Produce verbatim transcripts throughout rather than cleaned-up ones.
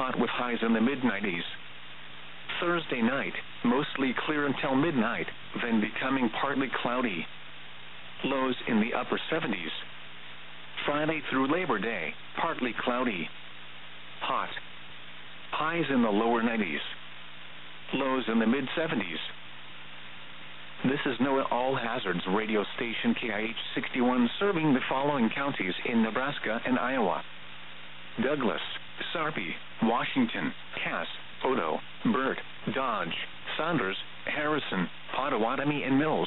hot with highs in the mid nineties. Thursday night, mostly clear until midnight, then becoming partly cloudy. Lows in the upper seventies. Friday through Labor Day, partly cloudy. Hot. Highs in the lower nineties. Lows in the mid seventies. This is NOAA All Hazards radio station K I H sixty-one, serving the following counties in Nebraska and Iowa: Douglas, Sarpy, Washington, Cass, Odo, Burt, Dodge, Saunders, Harrison, Pottawatomie, and Mills.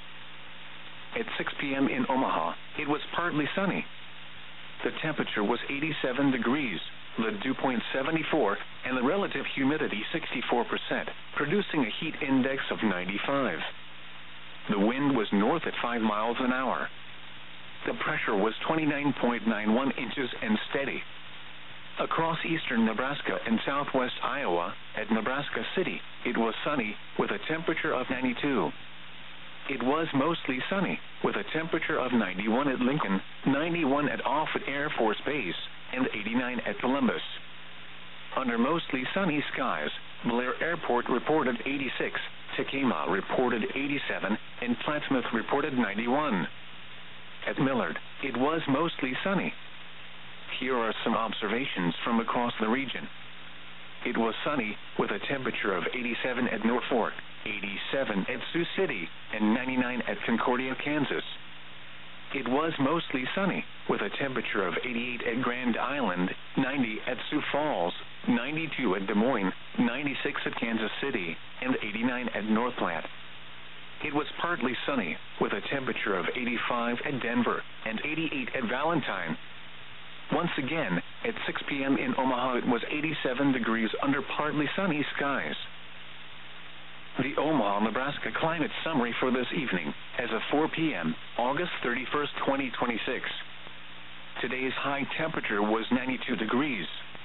At six p.m. in Omaha, it was partly sunny. The temperature was eighty-seven degrees, the dew point seventy-four, and the relative humidity sixty-four percent, producing a heat index of ninety-five. The wind was north at five miles an hour. The pressure was twenty-nine point nine one inches and steady. Across eastern Nebraska and southwest Iowa, at Nebraska City, it was sunny, with a temperature of ninety-two. It was mostly sunny, with a temperature of ninety-one at Lincoln, ninety-one at Offutt Air Force Base, and eighty-nine at Columbus. Under mostly sunny skies, Blair Airport reported eighty-six, Tekema reported eighty-seven, and Plattsmouth reported ninety-one. At Millard, it was mostly sunny. Here are some observations from across the region. It was sunny, with a temperature of eighty-seven at Norfolk, eighty-seven at Sioux City, and ninety-nine at Concordia, Kansas. It was mostly sunny, with a temperature of eighty-eight at Grand Island, ninety at Sioux Falls, ninety-two at Des Moines, ninety-six at Kansas City, and eighty-nine at North Platte. It was partly sunny, with a temperature of eighty-five at Denver, and eighty-eight at Valentine. Once again, at six p.m. in Omaha, it was eighty-seven degrees under partly sunny skies. The Omaha, Nebraska climate summary for this evening, as of four p.m., August thirty-first, twenty twenty-six. Today's high temperature was ninety-two degrees.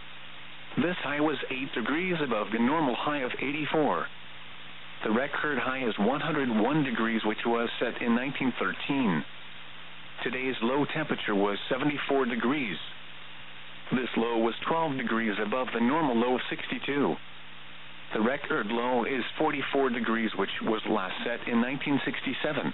This high was eight degrees above the normal high of eighty-four. The record high is one hundred one degrees, which was set in nineteen thirteen. Today's low temperature was seventy-four degrees. This low was twelve degrees above the normal low of sixty-two. The record low is forty-four degrees, which was last set in nineteen sixty-seven.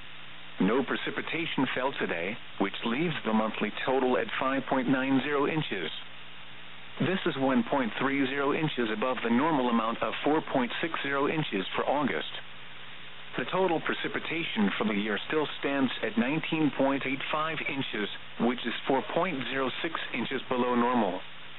No precipitation fell today, which leaves the monthly total at five point nine zero inches. This is one point three zero inches above the normal amount of four point six zero inches for August. The total precipitation for the year still stands at nineteen point eight five inches, which is four point zero six inches below normal.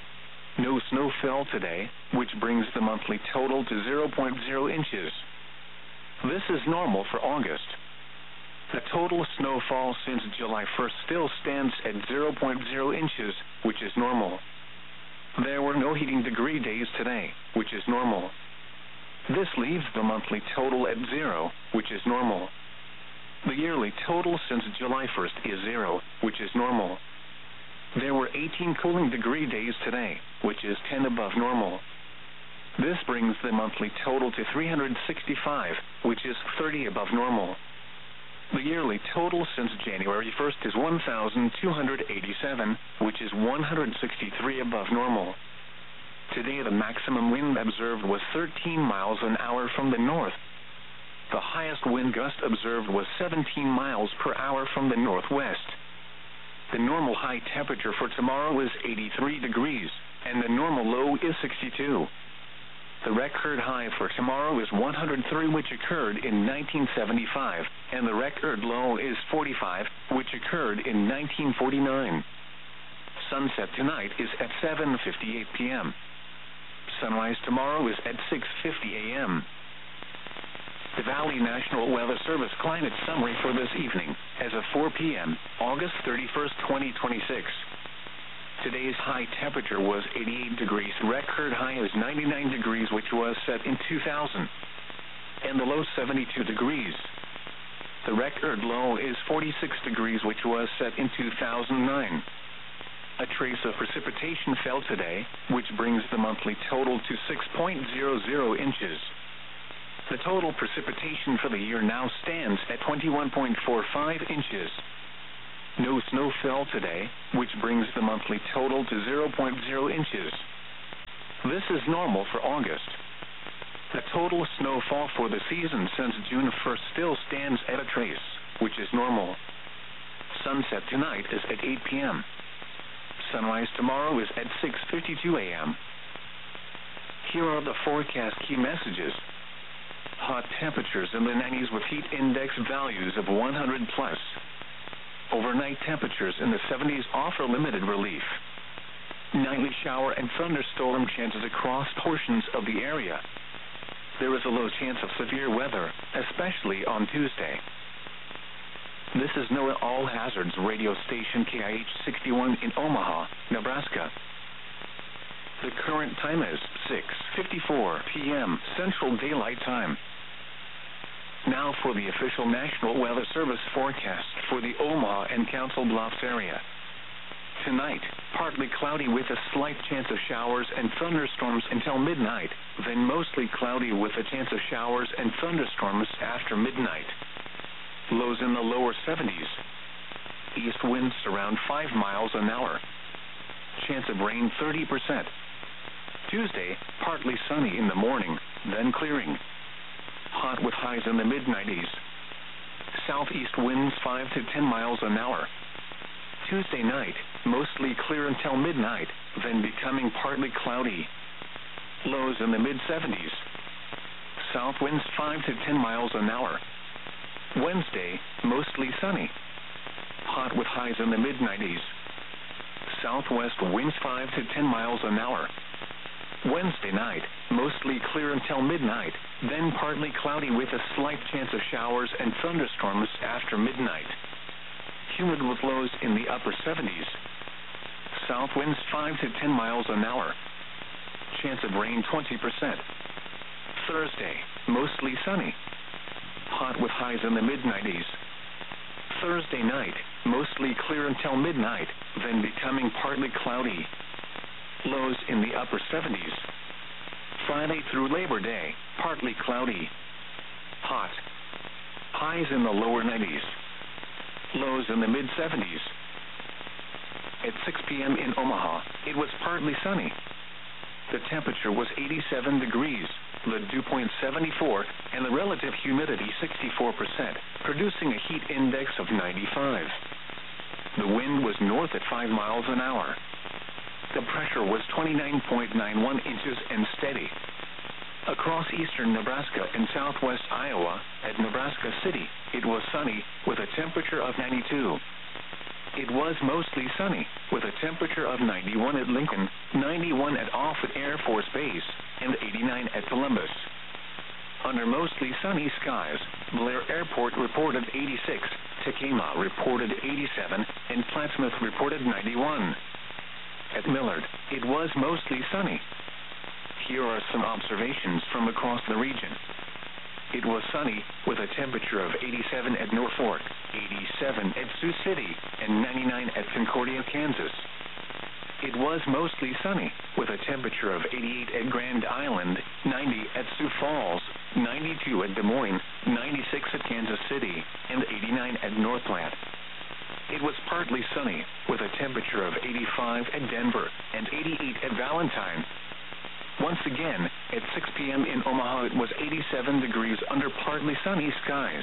No snow fell today, which brings the monthly total to zero point zero inches. This is normal for August. The total snowfall since July first still stands at zero point zero inches, which is normal. There were no heating degree days today, which is normal. This leaves the monthly total at zero, which is normal. The yearly total since July first is zero, which is normal. There were eighteen cooling degree days today, which is ten above normal. This brings the monthly total to three hundred sixty-five, which is thirty above normal. The yearly total since January first is one thousand two hundred eighty-seven, which is one hundred sixty-three above normal. Today the maximum wind observed was thirteen miles an hour from the north. The highest wind gust observed was seventeen miles per hour from the northwest. The normal high temperature for tomorrow is eighty-three degrees, and the normal low is sixty-two. The record high for tomorrow is one hundred three, which occurred in nineteen seventy-five, and the record low is forty-five, which occurred in nineteen forty-nine. Sunset tonight is at seven fifty-eight p.m. Sunrise tomorrow is at six fifty a.m. The Valley National Weather Service climate summary for this evening, as of four p.m., August thirty-first, twenty twenty-six. Today's high temperature was eighty-eight degrees. Record high is ninety-nine degrees, which was set in two thousand. And the low seventy-two degrees. The record low is forty-six degrees, which was set in two thousand nine. A trace of precipitation fell today, which brings the monthly total to six point zero zero inches. The total precipitation for the year now stands at twenty-one point four five inches. No snow fell today, which brings the monthly total to zero point zero inches. is normal for August. The total snowfall for the season since June first still stands at a trace, which is normal. Sunset tonight is at eight p m Sunrise tomorrow is at six fifty-two a m Here are the forecast key messages. Hot temperatures in the nineties with heat index values of one hundred plus. Overnight temperatures in the seventies offer limited relief. Nightly shower and thunderstorm chances across portions of the area. There is a low chance of severe weather, especially on Tuesday. This is NOAA All Hazards radio station K I H sixty-one in Omaha, Nebraska. The current time is six fifty-four p m Central Daylight Time. Now for the official National Weather Service forecast for the Omaha and Council Bluffs area. Tonight, partly cloudy with a slight chance of showers and thunderstorms until midnight, then mostly cloudy with a chance of showers and thunderstorms after midnight. Lows in the lower seventies. East winds around five miles an hour. Chance of rain thirty percent. Tuesday, partly sunny in the morning, then clearing. Hot with highs in the mid nineties. Southeast winds five to ten miles an hour. Tuesday night, mostly clear until midnight, then becoming partly cloudy. Lows in the mid seventies. South winds five to ten miles an hour. Wednesday, mostly sunny. Hot with highs in the mid nineties. Southwest winds five to ten miles an hour. Wednesday night, mostly clear until midnight, then partly cloudy with a slight chance of showers and thunderstorms after midnight. Humid with lows in the upper seventies. South winds five to ten miles an hour. Chance of rain twenty percent. Thursday, mostly sunny. Hot with highs in the mid nineties. Thursday night, mostly clear until midnight, then becoming partly cloudy. Lows in the upper seventies. Friday through Labor Day, partly cloudy. Hot. Highs in the lower nineties. Lows in the mid seventies. At six p m in Omaha, it was partly sunny. The temperature was eighty-seven degrees, the dew point seventy-four, and the relative humidity sixty-four percent, producing a heat index of ninety-five. The wind was north at five miles an hour. The pressure was twenty-nine point nine one inches and steady. Across eastern Nebraska and southwest Iowa, at Nebraska City, it was sunny with a temperature of ninety-two. It was mostly sunny with a temperature of ninety-one at Lincoln, ninety-one at Offutt Air Force Base, and eighty-nine at Columbus. Under mostly sunny skies, Blair Airport reported eighty-six, Tacoma reported eighty-seven, and Plattsmouth reported ninety-one. At Millard, it was mostly sunny. Here are some observations from across the region. It was sunny with a temperature of eighty-seven at Norfolk, eighty-seven at Sioux City, and ninety-nine at Concordia, Kansas. It was mostly sunny with a temperature of eighty-eight at Grand Island, ninety at Sioux Falls, ninety-two at Des Moines, ninety-six at Kansas City, and eighty-nine at North Platte. It was partly sunny with a temperature of eighty-five at Denver and eighty-eight at Valentine. Once again, at six p m in Omaha, it was eighty-seven degrees under partly sunny skies.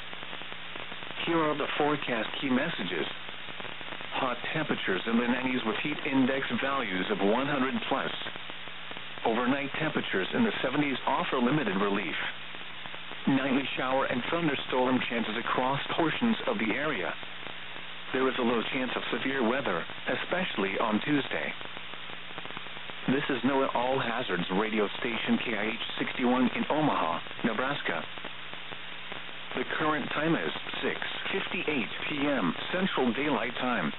Here are the forecast key messages. Hot temperatures in the nineties with heat index values of one hundred plus. Overnight temperatures in the seventies offer limited relief. Nightly shower and thunderstorm chances across portions of the area. There is a low chance of severe weather, especially on Tuesday. This is NOAA All Hazards radio station K I H sixty-one in Omaha, Nebraska. The current time is six fifty-eight p m Central Daylight Time.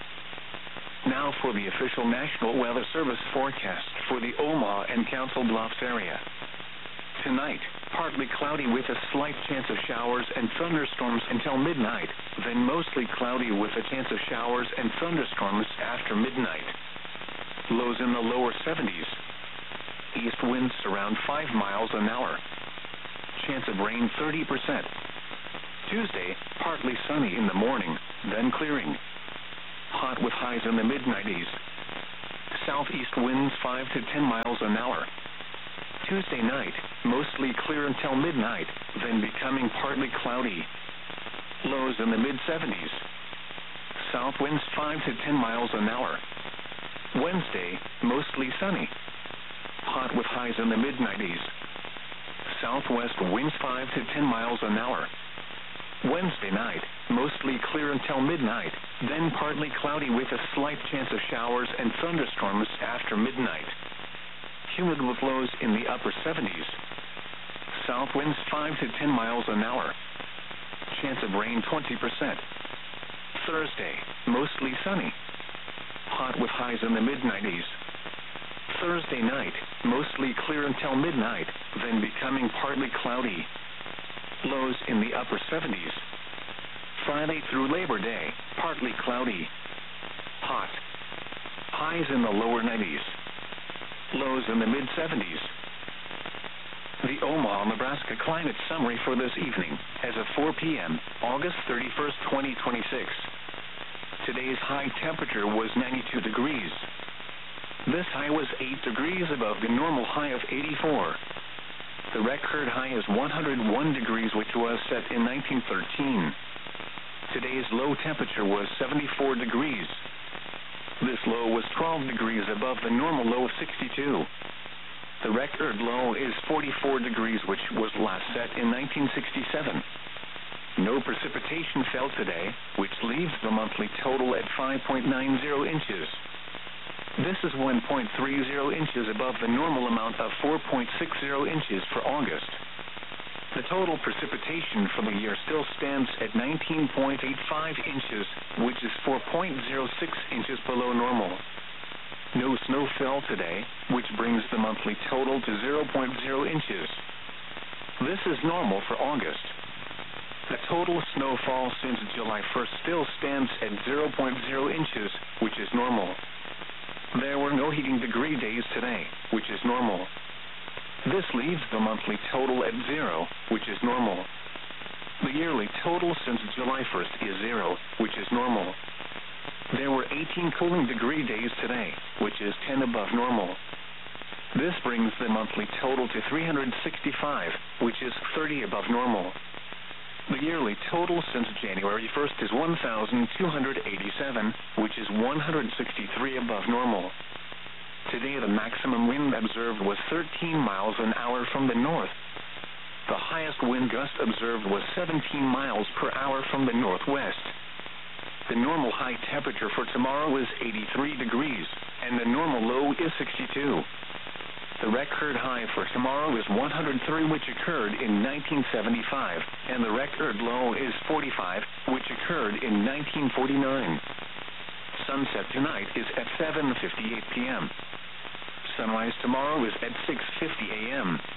Now for the official National Weather Service forecast for the Omaha and Council Bluffs area. Tonight, partly cloudy with a slight chance of showers and thunderstorms until midnight, then mostly cloudy with a chance of showers and thunderstorms after midnight. Lows in the lower seventies. East winds around five miles an hour. Chance of rain thirty percent. Tuesday, partly sunny in the morning, then clearing. Hot with highs in the mid nineties. southeast winds five to ten miles an hour. Tuesday night, mostly clear until midnight, then becoming partly cloudy. Lows in the mid seventies. South winds five to ten miles an hour. Wednesday, mostly sunny. Hot with highs in the mid nineties. Southwest winds five to ten miles an hour. Wednesday night, mostly clear until midnight, then partly cloudy with a slight chance of showers and thunderstorms after midnight. Humid with lows in the upper seventies. South winds five to ten miles an hour. Chance of rain twenty percent. Thursday, mostly sunny. Hot with highs in the mid nineties. Thursday night, mostly clear until midnight, then becoming partly cloudy. Lows in the upper seventies. Friday through Labor Day, partly cloudy. Hot. Highs in the lower nineties. Lows in the mid seventies. The Omaha, Nebraska climate summary for this evening, as of four p.m., August thirty-first, twenty twenty-six. Today's high temperature was ninety-two degrees. This high was eight degrees above the normal high of eighty-four. The record high is one hundred one degrees, which was set in nineteen thirteen. Today's low temperature was seventy-four degrees. This low was twelve degrees above the normal low of sixty-two. The record low is forty-four degrees, which was last set in nineteen sixty-seven. No precipitation fell today, which leaves the monthly total at five point nine zero inches. This is one point three zero inches above the normal amount of four point six zero inches for August. The total precipitation for the year still stands at nineteen point eight five inches, which is four point zero six inches below normal. No snow fell today, which brings the monthly total to zero point zero inches. This is normal for August. The total snowfall since July first still stands at zero point zero inches, which is normal. There were no heating degree days today, which is normal. This leaves the monthly total at zero, which is normal. The yearly total since July first is zero, which is normal. There were eighteen cooling degree days today, which is ten above normal. This brings the monthly total to three hundred sixty-five, which is thirty above normal. The yearly total since January first is one thousand two hundred eighty-seven, which is one hundred sixty-three above normal. Today the maximum wind observed was thirteen miles an hour from the north. The highest wind gust observed was seventeen miles per hour from the northwest. The normal high temperature for tomorrow is eighty-three degrees, and the normal low is sixty-two. The record high for tomorrow is one hundred three, which occurred in nineteen seventy-five, and the record low is forty-five, which occurred in nineteen forty-nine. Sunset tonight is at seven fifty-eight p.m. Sunrise tomorrow is at six fifty a.m.